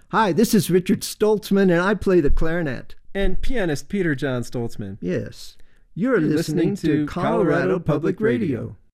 Hi, this is Richard Stoltzman, and I play the clarinet. And pianist Peter John Stoltzman. Yes. You're listening to Colorado Public Radio.